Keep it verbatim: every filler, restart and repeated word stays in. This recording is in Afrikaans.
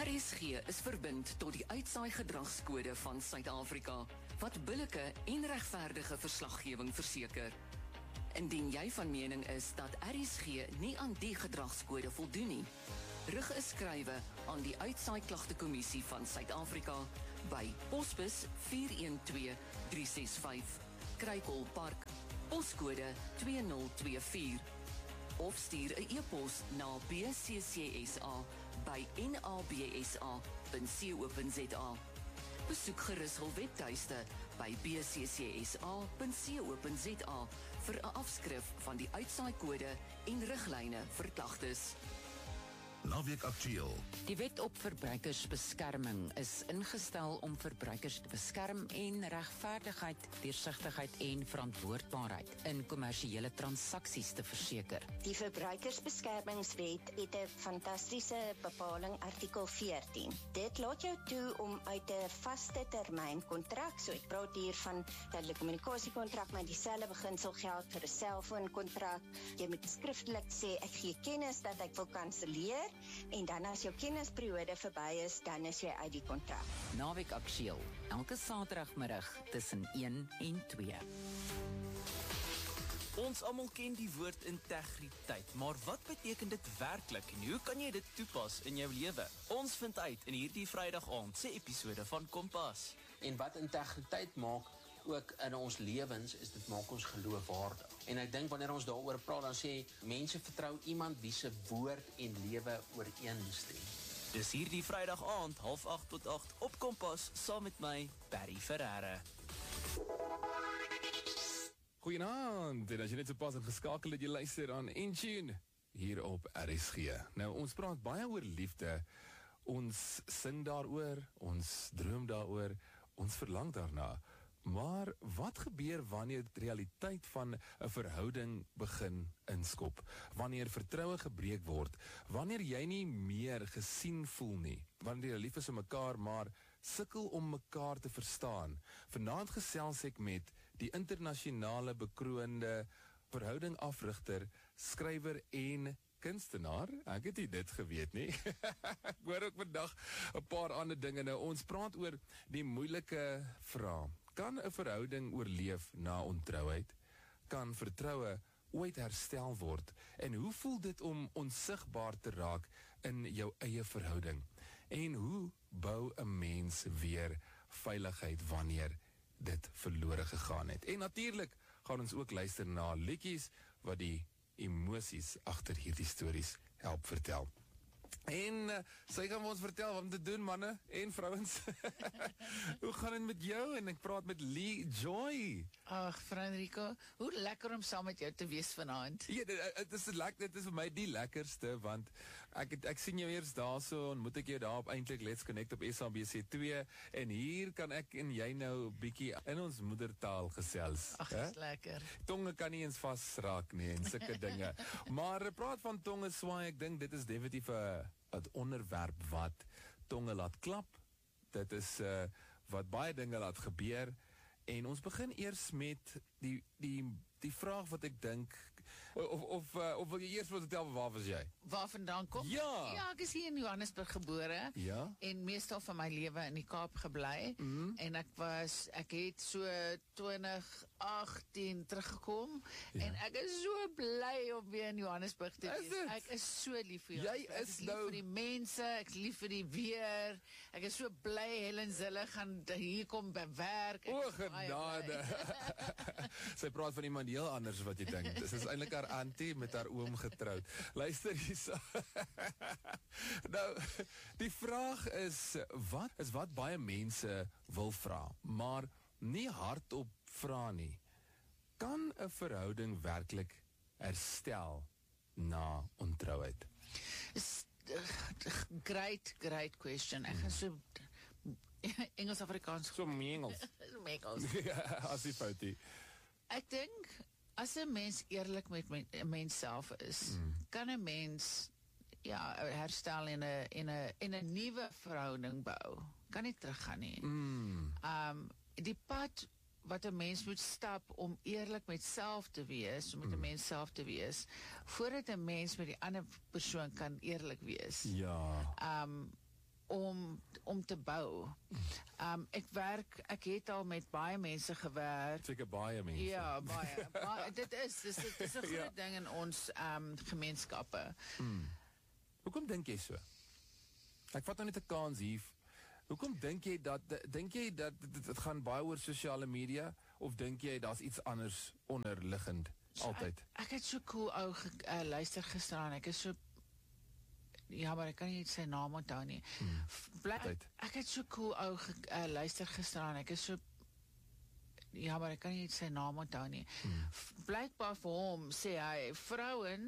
R S G is verbind tot die uitsaai gedragskode van Suid-Afrika, wat billike en regverdige verslaggewing verseker. Indien jy van mening is dat R S G nie aan die gedragskode voldoen nie, rig 'n skrywe aan die Uitsaai Klagtekommissie van Suid-Afrika by Posbus vier een twee drie ses vyf, Krykol Park, poskode twee nul twee vier, of stuur 'n e-pos na b c c s a by n a b s a punt co punt z a. Besoek gerus hul webtuiste by b c c s a punt co punt z a vir 'n afskrif van die uitsaai-kode en riglyne vir klagtes. Naweek Aktueel. Die wet op verbruikersbeskerming is ingestel om verbruikers te beskerm en regverdigheid, deursigtigheid en verantwoordbaarheid in kommersiële transaksies te verseker. Die verbruikersbeskermingswet het 'n fantastiese bepaling, artikel veertien. Dit laat jou toe om uit 'n vaste termyn kontrak, so ek praat hier van telekommunikasiekontrak, maar dieselfde beginsel geld vir 'n selfoonkontrak. Jy moet skriftelik sê ek gee kennis dat ek wil kanselleer, en dan as jou kennisperiode verby is, dan is jy uit die kontrak. Naweek Aktueel, elke Saterdagmiddag tussen een en twee. Ons almal ken die woord integriteit, maar wat beteken dit werklik en hoe kan jy dit toepas in jou lewe? Ons vind uit in hierdie Vrydag aand se episode van Kompas. En wat integriteit maak ook in ons lewens, is dit maak ons geloofwaardig. En ek dink wanneer ons daaroor praat, dan sê mense vertrou iemand wie se woord en lewe ooreenstem. Dis hierdie Vrydag aand, half agt tot agt op Kompas, saam met my, Barry Ferreira. Goeienaand, en as jy net so pas en geskakel het, jy luister aan Intune hier op R S G. Nou, ons praat baie oor liefde, ons sing daaroor, ons droom daaroor, ons verlang daarna. Maar wat gebeur wanneer die realiteit van 'n verhouding begin inskop? Wanneer vertroue gebreek word? Wanneer jy nie meer gesien voel nie? Wanneer jy lief is vir mekaar, maar sukkel om mekaar te verstaan? Vanaand gesels ek met die internasionale bekroonde verhoudingafrigter, skrywer en kunstenaar. Ek het nie dit geweet nie. Ek hoor ook vandag 'n paar ander dinge. Nou, ons praat oor die moeilike vraag. Kan 'n verhouding oorleef na ontrouheid? Kan vertroue ooit herstel word? En hoe voel dit om onsigbaar te raak in jou eie verhouding? En hoe bou 'n mens weer veiligheid wanneer dit verlore gegaan het? En natuurlik gaan ons ook luister na liedjies wat die emosies agter hierdie stories help vertel. En uh, sy gaan ons vertel wat om te doen, manne en vrouens. Hoe gaan het met jou? En ek praat met Lee Joy. Ag, Franrico, hoe lekker om saam met jou te wees vanaand. Ja, dit is lekker, dit is vir my die lekkerste, want ek het, ek sien jou eers daar so, ontmoet ek jou daar op eintlik Let's Connect op S A B C twee, en hier kan ek en jy nou bietjie in ons moedertaal gesels. Ag, dis lekker. Tonge kan nie eens vasraak nie, en sulke dinge. Maar praat van tonge swaai, ek dink dit is definitief 'n het onderwerp wat tonge laat klap. Dit is uh, wat baie dinge laat gebeur. En ons begin eers met die, die, die vraag wat ek dink, of, of, uh, of wil jy eers wil vertel, waar was jy? Waar vandaan kom? Ja! Ja, ek is hier in Johannesburg gebore, ja? En meestal van my lewe in die Kaap gebly, mm. en ek was, ek het so twintig agtien teruggekom, ja. En ek is so bly om weer in Johannesburg te wees. Ek is so lief vir jou. Jy is, ek is lief nou... vir die mense, ek is lief vir die weer, ek is so bly Helen Zille gaan hier kom by werk. O, genade! Sy praat van iemand heel anders wat jy dink. Dit is eintlik haar auntie met haar oom getroud. Luister hierso. Nou, die vraag is, wat is wat baie mense wil vra, maar nie hardop vra nie. Kan 'n verhouding werklik herstel na ontrouheid? Great, great question. Ek gaan so Engels-Afrikaans. So mengels. Mengels. As die foutie. Ek dink, as 'n mens eerlik met 'n mens self is, mm. kan 'n mens ja, herstel en 'n en 'n en 'n nuwe verhouding bou. Kan nie teruggaan nie. Mm. Um die pad wat 'n mens moet stap om eerlik met self te wees, om met 'n mm. mens self te wees, voordat 'n mens met die ander persoon kan eerlik wees. Ja. Um om om te bou. Um, ek werk, ek het al met baie mense gewerk. Seker baie mense. Ja, baie. baie dit is, dis, dit is 'n groot Ja. ding in ons um, gemeenskappe. Hmm. Hoekom dink jy so? Ek vat nou net 'n kans hier. Hoekom dink jy dat dink jy dat dit, dit gaan baie oor sosiale media of dink jy daar's iets anders onderliggend altyd? Ek, ek het so cool ou ge, uh, luister gisteraan. Ek is so ja, maar ek kan nie sy naam onthou nie. Hmm. Bly, ek, ek het so cool ou ge, uh, luister gisteraan. Ek is so ja, maar ek kan nie sy naam onthou nie. Hmm. Blykbaar vir hom sê hy vrouens